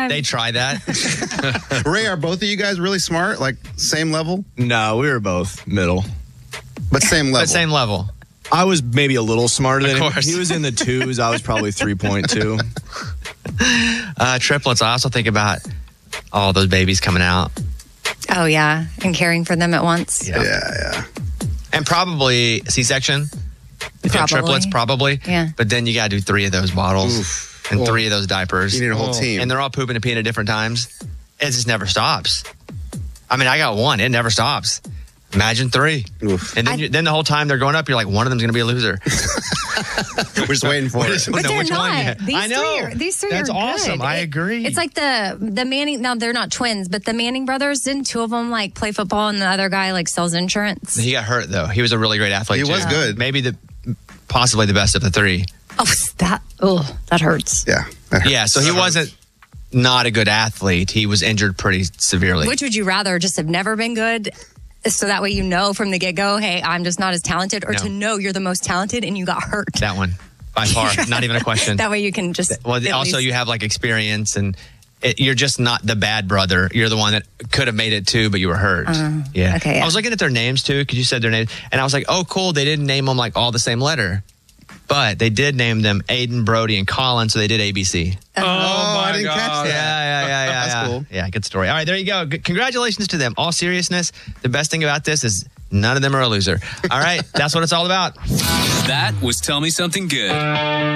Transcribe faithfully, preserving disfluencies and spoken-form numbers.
I'm... They try that. Ray, are both of you guys really smart? Like, same level? No, we were both middle. But same level? But same level. I was maybe a little smarter than Of him. course. He was in the twos. I was probably three point two. Uh, triplets, I also think about all those babies coming out. Oh, yeah. And caring for them at once. Yeah, yeah. yeah. And probably C-section. If you have Probably. triplets, probably. Yeah. But then you got to do three of those bottles Oof. and Well, three of those diapers. You need a whole team. And they're all pooping and peeing at different times. It just never stops. I mean, I got one. It never stops. Imagine three. Oof. And then, I- you, then the whole time they're growing up, you're like, one of them's going to be a loser. We're just waiting for it. But know they're which one not. yet. These I know. three are, these three That's are awesome. good. I It- agree. It's like the the Manning. Now they're not twins, but the Manning brothers. Didn't two of them like play football, and the other guy like sells insurance? He got hurt, though. He was a really great athlete, He too. was good. Maybe the possibly the best of the three. Oh, that oh, that hurts. Yeah. that hurts. Yeah, so he That hurts. wasn't not a good athlete. He was injured pretty severely. Which would you rather? Just have never been good, so that way you know from the get go, hey, I'm just not as talented, or No. to know you're the most talented and you got hurt. That one, by far. Not even a question. That way you can just. Well, at also least- you have like experience, and it, you're just not the bad brother. You're the one that could have made it too, but you were hurt. Uh, yeah. okay, yeah. I was looking at their names too, because you said their names, and I was like, oh, cool. They didn't name them like all the same letter, but they did name them Aiden, Brody, and Colin, so they did A B C. Oh, I didn't catch Yeah, that. yeah, yeah, yeah. That's yeah. cool. Yeah, good story. All right, there you go. Good- Congratulations to them. All seriousness, the best thing about this is none of them are a loser. All right, that's what it's all about. That was Tell Me Something Good.